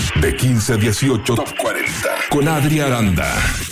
De 15 a 18, Top 40. Con Adri Aranda.